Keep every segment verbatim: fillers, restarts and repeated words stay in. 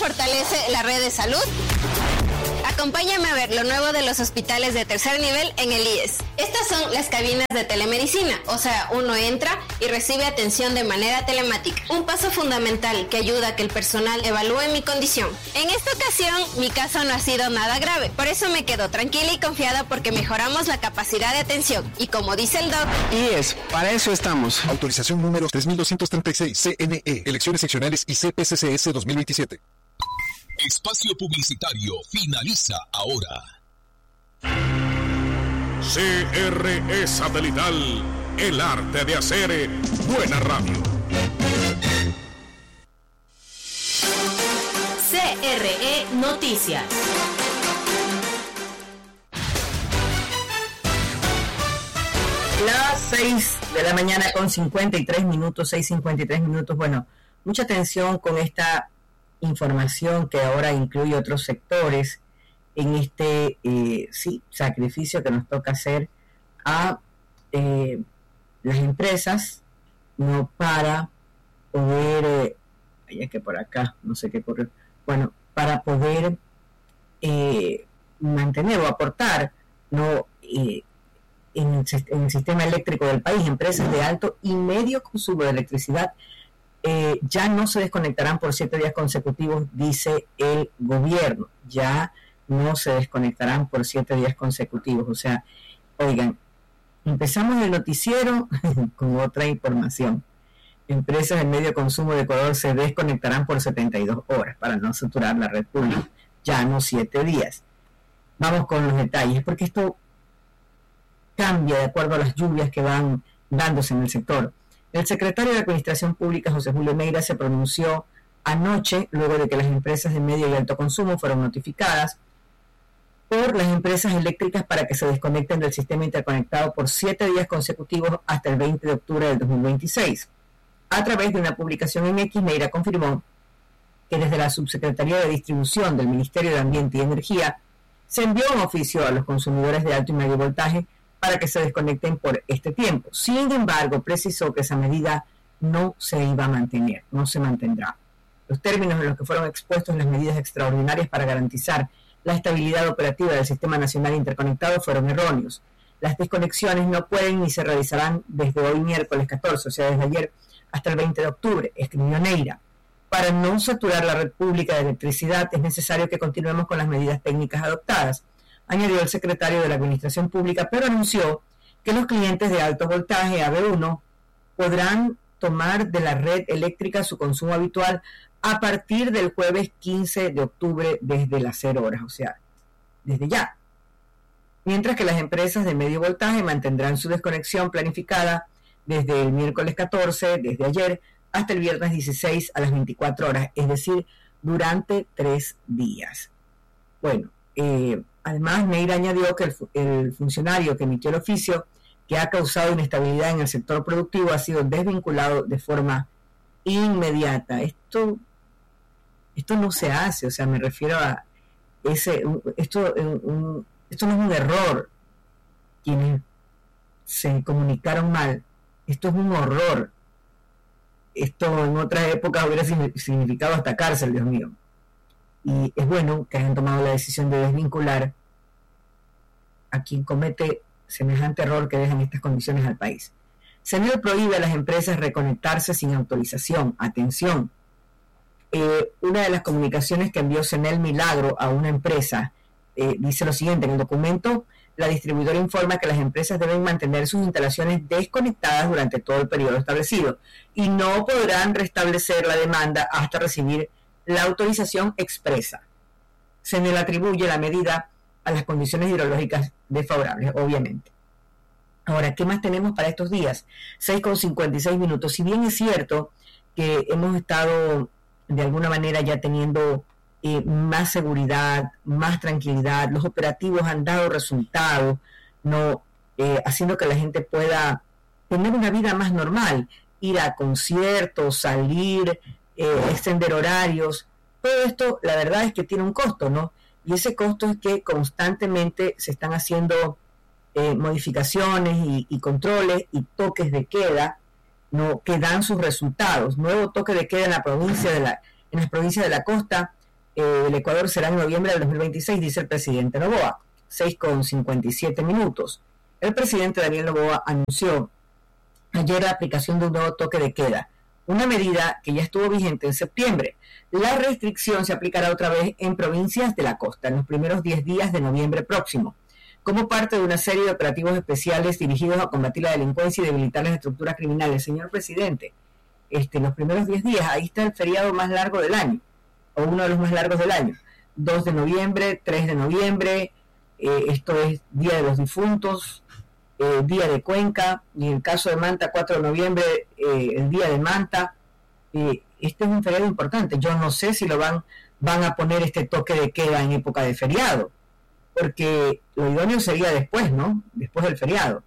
fortalece la red de salud? Acompáñame a ver lo nuevo de los hospitales de tercer nivel en el I E S. Estas son las cabinas de telemedicina, o sea, uno entra y recibe atención de manera telemática. Un paso fundamental que ayuda a que el personal evalúe mi condición. En esta ocasión, mi caso no ha sido nada grave, por eso me quedo tranquila y confiada porque mejoramos la capacidad de atención. Y como dice el doc... I E S, para eso estamos. Autorización número tres mil doscientos treinta y seis, C N E, Elecciones Seccionales y C P C C S dos mil veintisiete. Espacio publicitario finaliza ahora. C R E Satelital, el arte de hacer buena radio. C R E Noticias. Las seis de la mañana con cincuenta y tres minutos, seis cincuenta y tres minutos. Bueno, mucha atención con esta información que ahora incluye otros sectores en este eh, sí sacrificio que nos toca hacer a eh, las empresas, no para poder eh, ya que por acá no sé qué ocurrió, bueno, para poder eh, mantener o aportar no eh, en, el, en el sistema eléctrico del país. Empresas de alto y medio consumo de electricidad Eh, ya no se desconectarán por siete días consecutivos, dice el gobierno. Ya no se desconectarán por siete días consecutivos. O sea, oigan, empezamos el noticiero con otra información. Empresas de medio consumo de Ecuador se desconectarán por setenta y dos horas para no saturar la red pública. Ya no siete días. Vamos con los detalles, porque esto cambia de acuerdo a las lluvias que van dándose en el sector. El secretario de Administración Pública, José Julio Meira, se pronunció anoche, luego de que las empresas de medio y alto consumo fueron notificadas por las empresas eléctricas para que se desconecten del sistema interconectado por siete días consecutivos hasta el veinte de octubre del dos mil veintiséis. A través de una publicación en X, Meira confirmó que desde la Subsecretaría de Distribución del Ministerio de Ambiente y Energía se envió un oficio a los consumidores de alto y medio voltaje para que se desconecten por este tiempo. Sin embargo, precisó que esa medida no se iba a mantener, no se mantendrá. Los términos en los que fueron expuestos las medidas extraordinarias para garantizar la estabilidad operativa del Sistema Nacional Interconectado fueron erróneos. Las desconexiones no pueden ni se realizarán desde hoy miércoles catorce, o sea, desde ayer hasta el veinte de octubre, escribió Neira. Para no saturar la red pública de electricidad es necesario que continuemos con las medidas técnicas adoptadas, añadió el secretario de la Administración Pública, pero anunció que los clientes de alto voltaje A B uno podrán tomar de la red eléctrica su consumo habitual a partir del jueves quince de octubre desde las cero horas, o sea, desde ya. Mientras que las empresas de medio voltaje mantendrán su desconexión planificada desde el miércoles catorce, desde ayer, hasta el viernes dieciséis a las veinticuatro horas, es decir, durante tres días. Bueno, eh, además, Neira añadió que el, el funcionario que emitió el oficio, que ha causado inestabilidad en el sector productivo, ha sido desvinculado de forma inmediata. Esto, esto no se hace, o sea, me refiero a ese, esto, un, esto no es un error. Quienes se comunicaron mal, esto es un horror. Esto en otras épocas hubiera significado hasta cárcel, Dios mío. Y es bueno que hayan tomado la decisión de desvincular a quien comete semejante error que deja en estas condiciones al país. Senel prohíbe a las empresas reconectarse sin autorización. Atención, eh, una de las comunicaciones que envió Senel Milagro a una empresa eh, dice lo siguiente: en el documento, la distribuidora informa que las empresas deben mantener sus instalaciones desconectadas durante todo el periodo establecido y no podrán restablecer la demanda hasta recibir la autorización expresa. Senel atribuye la medida a las condiciones hidrológicas desfavorables, obviamente. Ahora, ¿qué más tenemos para estos días? seis con cincuenta y seis minutos. Si bien es cierto que hemos estado de alguna manera ya teniendo eh, más seguridad, más tranquilidad, los operativos han dado resultados, no eh, haciendo que la gente pueda tener una vida más normal, ir a conciertos, salir, eh, extender horarios. Todo esto, la verdad es que tiene un costo, ¿no? Y ese costo es que constantemente se están haciendo eh, modificaciones y, y controles y toques de queda, ¿no?, que dan sus resultados. Nuevo toque de queda en la provincia de la, en las provincias de la costa, eh, el Ecuador será en noviembre del dos mil veintiséis, dice el presidente Noboa, seis con cincuenta y siete minutos. El presidente Daniel Noboa anunció ayer la aplicación de un nuevo toque de queda, una medida que ya estuvo vigente en septiembre. La restricción se aplicará otra vez en provincias de la costa en los primeros diez días de noviembre próximo, como parte de una serie de operativos especiales dirigidos a combatir la delincuencia y debilitar las estructuras criminales. Señor presidente, este, los primeros diez días, ahí está el feriado más largo del año, o uno de los más largos del año, dos de noviembre, tres de noviembre, eh, esto es Día de los Difuntos, eh, Día de Cuenca, y en el caso de Manta, cuatro de noviembre, eh, el Día de Manta. Eh, este es un feriado importante. Yo no sé si lo van, van a poner este toque de queda en época de feriado, porque lo idóneo sería después, ¿no? Después del feriado.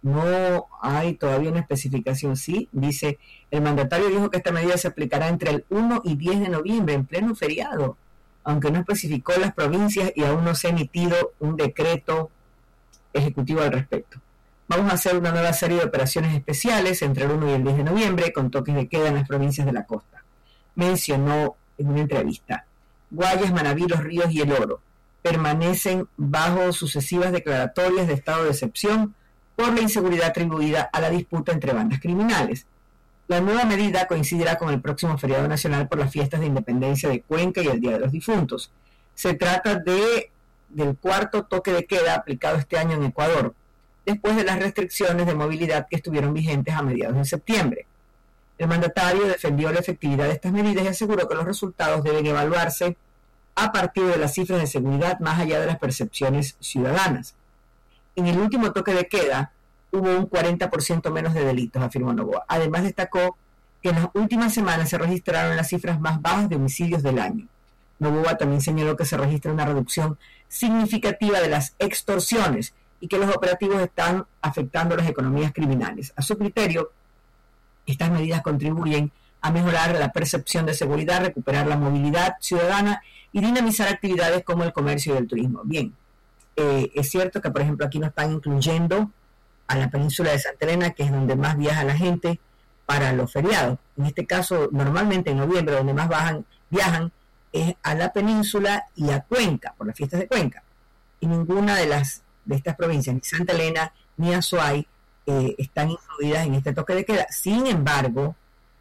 No hay todavía una especificación. Sí, dice, el mandatario dijo que esta medida se aplicará entre el uno y diez de noviembre, en pleno feriado, aunque no especificó las provincias y aún no se ha emitido un decreto ejecutivo al respecto. Vamos a hacer una nueva serie de operaciones especiales entre el uno y el diez de noviembre, con toques de queda en las provincias de la costa, mencionó en una entrevista. Guayas, Manabí, Los Ríos y El Oro permanecen bajo sucesivas declaratorias de estado de excepción por la inseguridad atribuida a la disputa entre bandas criminales. La nueva medida coincidirá con el próximo feriado nacional por las fiestas de independencia de Cuenca y el Día de los Difuntos. Se trata de del cuarto toque de queda aplicado este año en Ecuador, después de las restricciones de movilidad que estuvieron vigentes a mediados de septiembre. El mandatario defendió la efectividad de estas medidas y aseguró que los resultados deben evaluarse a partir de las cifras de seguridad más allá de las percepciones ciudadanas. En el último toque de queda hubo un cuarenta por ciento menos de delitos, afirmó Noboa. Además destacó que en las últimas semanas se registraron las cifras más bajas de homicidios del año. Noboa también señaló que se registra una reducción significativa de las extorsiones y que los operativos están afectando las economías criminales. A su criterio, estas medidas contribuyen a mejorar la percepción de seguridad, recuperar la movilidad ciudadana y dinamizar actividades como el comercio y el turismo. Bien, eh, es cierto que, por ejemplo, aquí no están incluyendo a la península de Santa Elena, que es donde más viaja la gente para los feriados. En este caso, normalmente en noviembre, donde más bajan, viajan es a la península y a Cuenca, por las fiestas de Cuenca. Y ninguna de las de estas provincias, ni Santa Elena ni Azuay, eh, están incluidas en este toque de queda. Sin embargo,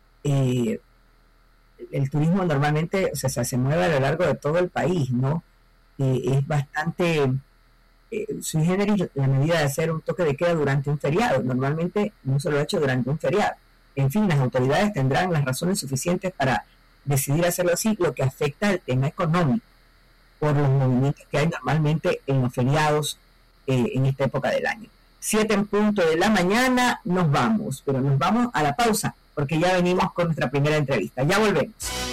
eh, el turismo normalmente o sea, se mueve a lo largo de todo el país, ¿no? Eh, es bastante eh, sui generis la medida de hacer un toque de queda durante un feriado. Normalmente no se lo ha hecho durante un feriado. En fin, las autoridades tendrán las razones suficientes para decidir hacerlo así, lo que afecta al tema económico por los movimientos que hay normalmente en los feriados eh, en esta época del año. Siete en punto de la mañana, nos vamos, pero nos vamos a la pausa porque ya venimos con nuestra primera entrevista. Ya volvemos.